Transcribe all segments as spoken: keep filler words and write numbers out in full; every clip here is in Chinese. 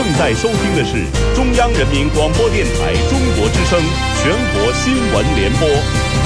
在收听的是中央人民广播电台中国之声全国新闻联播。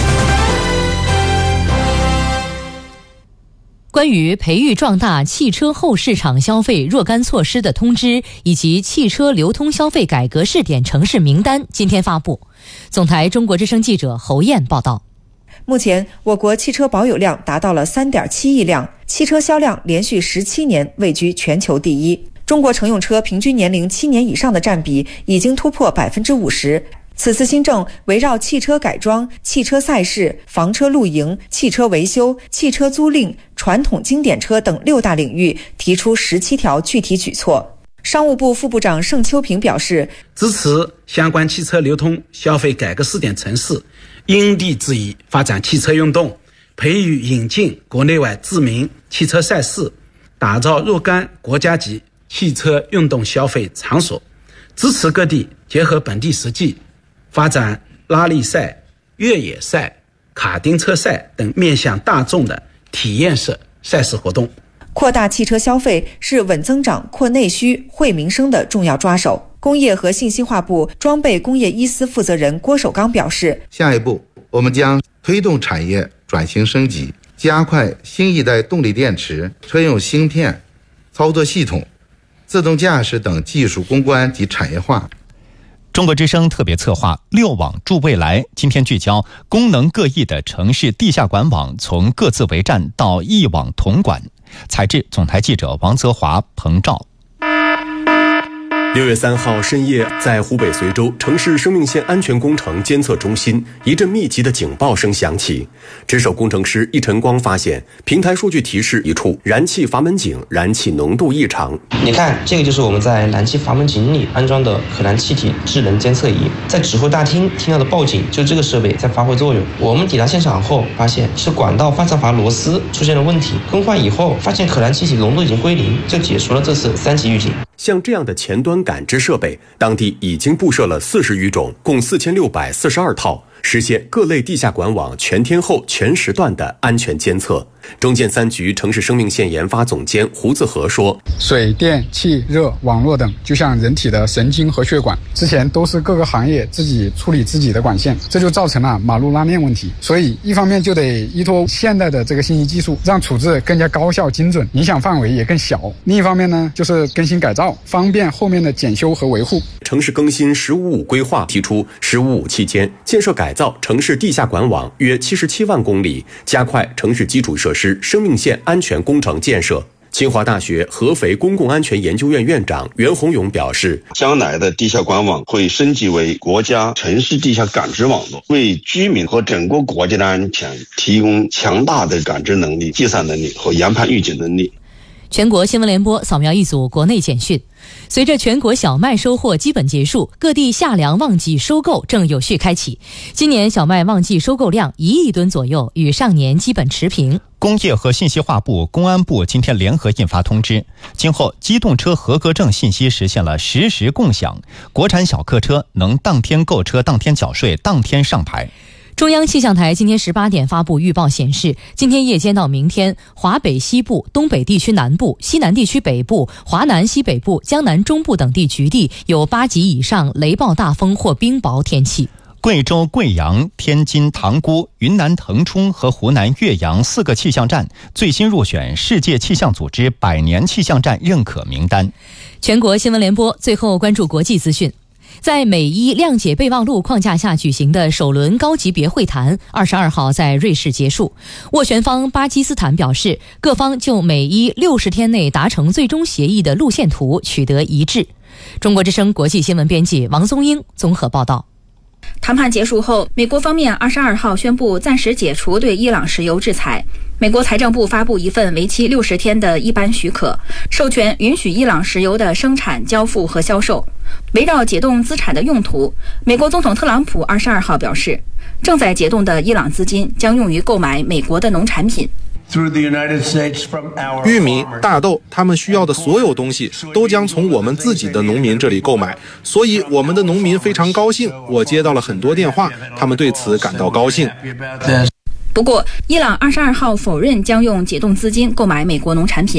关于培育壮大汽车后市场消费若干措施的通知以及汽车流通消费改革试点城市名单今天发布。总台中国之声记者侯燕报道。 目前我国汽车保有量达到了 三点七亿辆，汽车销量连续十七年位居全球第一。中国乘用车平均年龄七年以上的占比已经突破 百分之五十。此次新政围绕汽车改装、汽车赛事、房车露营、汽车维修、汽车租赁、传统经典车等六大领域提出十七条具体举措。商务部副部长盛秋平表示， 支持相关汽车流通消费改革试点城市因地制宜发展汽车运动，培育引进国内外知名汽车赛事，打造若干国家级汽车运动消费场所，支持各地结合本地实际发展拉力赛、越野赛、卡丁车赛等面向大众的体验式赛事活动。 扩大汽车消费是稳增长、扩内需、惠民生的重要抓手。工业和信息化部装备工业一司负责人郭守刚表示， 下一步我们将推动产业转型升级，加快新一代动力电池、车用芯片、操作系统、自动驾驶等技术攻关及产业化。 中国之声特别策划六网助未来，今天聚焦功能各异的城市地下管网从各自为战到一网统管。采制总台记者王泽华、彭照。 六月三号深夜，在湖北随州城市生命线安全工程监测中心，一阵密集的警报声响起。值守工程师易晨光发现，平台数据提示一处燃气阀门井燃气浓度异常。 你看，这个就是我们在燃气阀门井里安装的可燃气体智能监测仪。在指挥大厅听到的报警，就这个设备在发挥作用。我们抵达现场后，发现是管道换插阀螺丝出现了问题，更换以后发现可燃气体浓度已经归零，就解除了这次三级预警。 像这样的前端感知设备，当地已经布设了四十余种，共四千六百四十二套，实现各类地下管网全天候、全时段的安全监测。中建三局城市生命线研发总监胡自和说：“ 水电气热网络等，就像人体的神经和血管，之前都是各个行业自己处理自己的管线，这就造成了马路拉链问题。所以一方面就得依托现代的这个信息技术，让处置更加高效精准，影响范围也更小。另一方面呢，就是更新改造，方便后面的检修和维护。” 城市更新“十五五”规划提出，“十五五”期间建设改造城市地下管网约七十七万公里，加快城市基础设施生命线安全工程建设。清华大学合肥公共安全研究院院长袁宏勇表示， 将来的地下管网会升级为国家城市地下感知网络，为居民和整个国家的安全提供强大的感知能力、计算能力和研判预警能力。 全国新闻联播扫描一组国内简讯。随着全国小麦收获基本结束，各地夏粮旺季收购正有序开启。今年小麦旺季收购量一亿吨左右，与上年基本持平。 工业和信息化部、公安部今天联合印发通知，今后机动车合格证信息实现了实时共享，国产小客车能当天购车、当天缴税、当天上牌。 中央气象台今天十八点发布预报显示，今天夜间到明天，华北西部、东北地区南部、西南地区北部、华南西北部、江南中部等地局地有八级以上雷暴大风或冰雹天气。 贵州贵阳、天津塘沽、云南腾冲和湖南岳阳四个气象站最新入选世界气象组织百年气象站认可名单。 全国新闻联播最后关注国际资讯。在美伊谅解备忘录框架下举行的首轮高级别会谈二十二号在瑞士结束。斡旋方巴基斯坦表示，各方就美伊六十天内达成最终协议的路线图取得一致。中国之声国际新闻编辑王松英综合报道。 谈判结束后，美国方面二十二号宣布暂时解除对伊朗石油制裁。美国财政部发布一份为期六十天的一般许可，授权允许伊朗石油的生产、交付和销售。围绕解冻资产的用途，美国总统特朗普二十二号表示，正在解冻的伊朗资金将用于购买美国的农产品。 玉米、大豆，他们需要的所有东西都将从我们自己的农民这里购买，所以我们的农民非常高兴。我接到了很多电话，他们对此感到高兴。 不过，伊朗二十二号否认将用解冻资金购买美国农产品。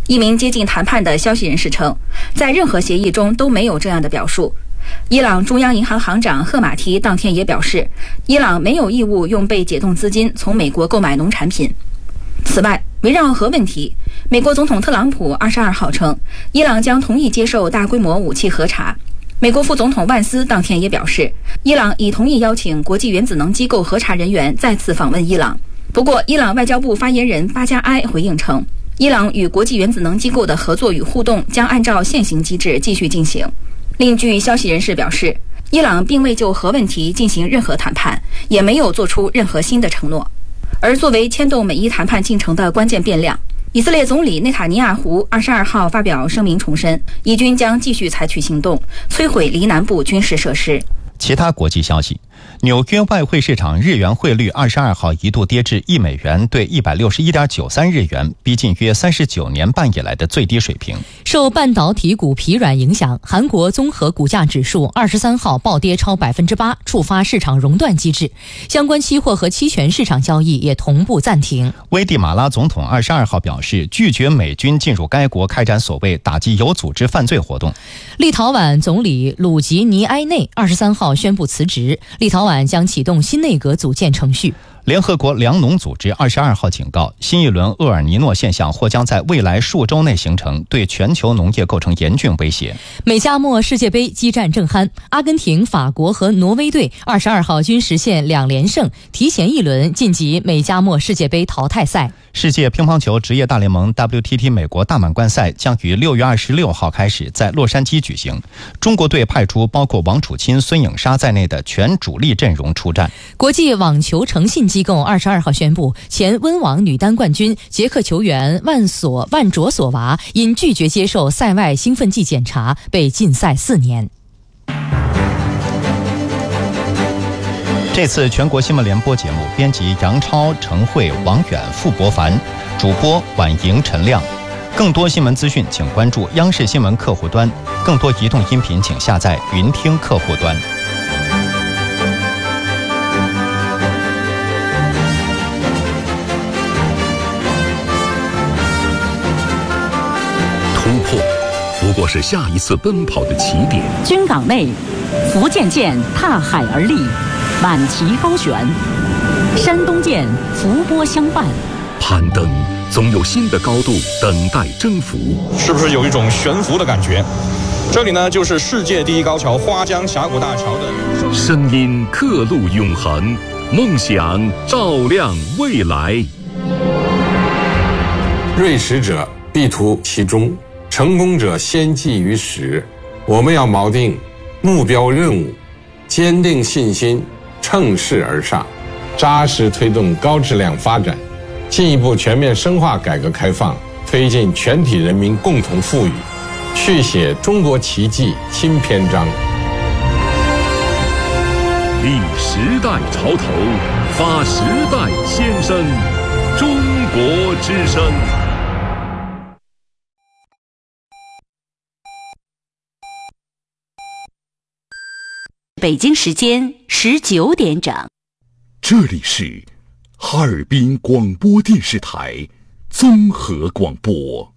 一名接近谈判的消息人士称，在任何协议中都没有这样的表述。伊朗中央银行行长赫马提当天也表示，伊朗没有义务用被解冻资金从美国购买农产品。此外，围绕核问题，美国总统特朗普二十二号称，伊朗将同意接受大规模武器核查。美国副总统万斯当天也表示，伊朗已同意邀请国际原子能机构核查人员再次访问伊朗。不过，伊朗外交部发言人巴加埃回应称，伊朗与国际原子能机构的合作与互动将按照现行机制继续进行。另据消息人士表示，伊朗并未就核问题进行任何谈判，也没有做出任何新的承诺。而作为牵动美伊谈判进程的关键变量，以色列总理内塔尼亚胡二十二号发表声明重申，以军将继续采取行动，摧毁黎南部军事设施。 其他国际消息，纽约外汇市场日元汇率二十二号一度跌至一美元兑一百六十一点九三日元，逼近约三十九年半以来的最低水平。 受半导体股疲软影响，韩国综合股价指数二十三号暴跌超百分之八，触发市场熔断机制，相关期货和期权市场交易也同步暂停。 危地马拉总统二十二号表示，拒绝美军进入该国开展所谓打击有组织犯罪活动。 立陶宛总理鲁吉尼埃内二十三号宣布辞职，立陶宛将启动新内阁组建程序。 联合国粮农组织二十二号警告，新一轮厄尔尼诺现象或将在未来数周内形成，对全球农业构成严峻威胁。 美加墨世界杯激战正酣，阿根廷、法国和挪威队二十二号均实现两连胜，提前一轮晋级美加墨世界杯淘汰赛。 世界乒乓球职业大联盟 W T T 美国大满贯赛将于六月二十六号开始在洛杉矶举行，中国队派出包括王楚钦、孙颖莎在内的全主力阵容出战。 国际网球诚信机构二十二号宣布，前温网女单冠军捷克球员万索万卓索娃因拒绝接受赛外兴奋剂检查被禁赛四年。 这次全国新闻联播节目编辑杨超、程慧、王远、傅博凡，主播婉莹、陈亮。更多新闻资讯请关注央视新闻客户端，更多移动音频请下载云听客户端。 突破不过是下一次奔跑的起点。 军港内，福建舰踏海而立，满旗高悬；山东舰伏波相伴。 攀登总有新的高度等待征服， 是不是有一种悬浮的感觉？这里呢，就是世界第一高桥花江峡谷大桥的声音，刻录永恒，梦想照亮未来。 锐实者必图其中，成功者先记于始。我们要锚定目标任务，坚定信心，乘势而上，扎实推动高质量发展，进一步全面深化改革开放，推进全体人民共同富裕，续写中国奇迹新篇章。 立时代潮头，发时代先声，中国之声。 北京时间十九点整， 这里是哈尔滨广播电视台综合广播。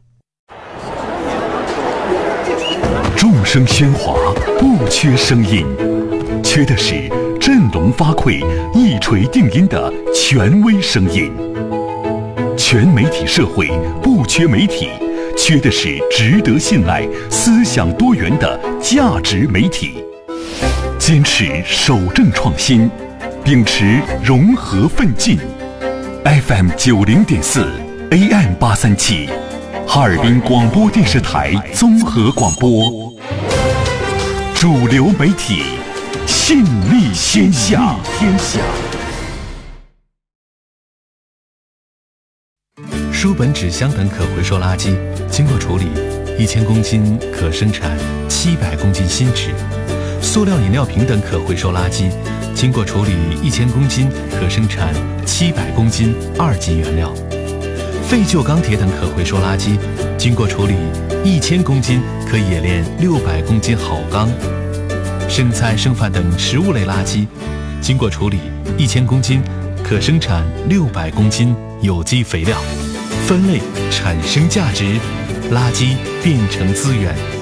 众声喧哗，不缺声音，缺的是振聋发聩、一锤定音的权威声音。全媒体社会不缺媒体，缺的是值得信赖、思想多元的价值媒体。坚持守正创新，秉持融合奋进。F M 九零点四 A M 八三七，哈尔滨广播电视台综合广播，主流媒体，信力天下。天下。 书本、纸箱等可回收垃圾经过处理，一千公斤可生产七百公斤新纸。塑料饮料瓶等可回收垃圾，经过处理一千公斤可生产七百公斤二级原料；废旧钢铁等可回收垃圾，经过处理一千公斤可冶炼六百公斤好钢；剩菜剩饭等食物类垃圾，经过处理一千公斤可生产六百公斤有机肥料。分类产生价值， 垃圾变成资源。